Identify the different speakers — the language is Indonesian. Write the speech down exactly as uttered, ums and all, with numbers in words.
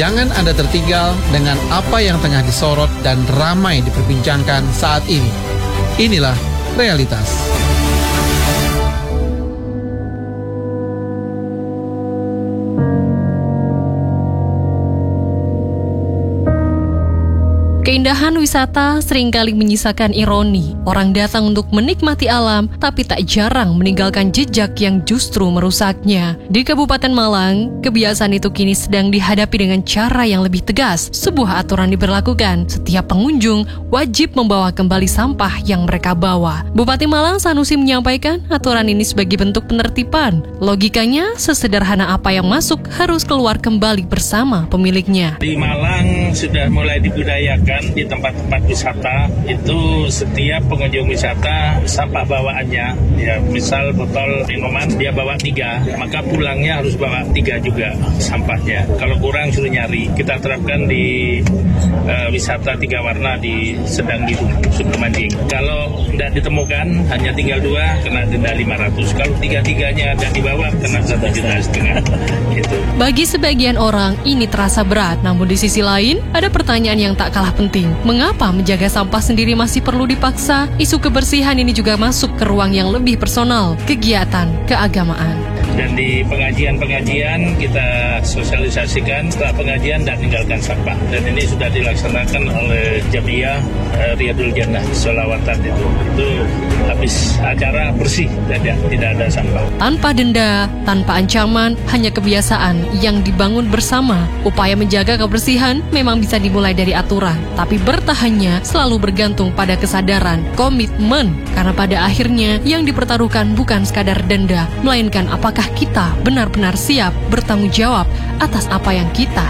Speaker 1: Jangan Anda tertinggal dengan apa yang tengah disorot dan ramai diperbincangkan saat ini. Inilah realitas.
Speaker 2: Keindahan wisata seringkali menyisakan ironi. Orang datang untuk menikmati alam, tapi tak jarang meninggalkan jejak yang justru merusaknya. Di Kabupaten Malang, kebiasaan itu kini sedang dihadapi dengan cara yang lebih tegas. Sebuah aturan diberlakukan, setiap pengunjung wajib membawa kembali sampah yang mereka bawa. Bupati Malang Sanusi menyampaikan aturan ini sebagai bentuk penertiban. Logikanya, sesederhana apa yang masuk harus keluar kembali bersama pemiliknya.
Speaker 3: Di Malang sudah mulai dibudayakan di tempat-tempat wisata itu setiap pengunjung wisata sampah bawaannya, ya misal botol minuman dia bawa tiga, maka pulangnya harus bawa tiga juga sampahnya. Kalau kurang suruh nyari. Kita terapkan di uh, wisata tiga warna di Sedang di Sukamandi. Kalau tidak ditemukan hanya tinggal dua, kena denda lima ratus. Kalau tiga-tiganya tidak dibawa, kena satu juta setengah. Gitu.
Speaker 2: Bagi sebagian orang ini terasa berat, namun di sisi lain ada pertanyaan yang tak kalah penting. Mengapa menjaga sampah sendiri masih perlu dipaksa? Isu kebersihan ini juga masuk ke ruang yang lebih personal, kegiatan keagamaan.
Speaker 3: Dan di pengajian-pengajian kita sosialisasikan setelah pengajian dan tinggalkan sampah. Dan ini sudah dilaksanakan oleh Jamiyah eh, Riyadul Jannah Sholawatan itu. Itu habis acara bersih, tidak, tidak ada sampah.
Speaker 2: Tanpa denda, tanpa ancaman, hanya kebiasaan yang dibangun bersama. Upaya menjaga kebersihan memang bisa dimulai dari aturan, tapi bertahannya selalu bergantung pada kesadaran, komitmen. Karena pada akhirnya yang dipertaruhkan bukan sekadar denda, melainkan apakah kita benar-benar siap bertanggung jawab atas apa yang kita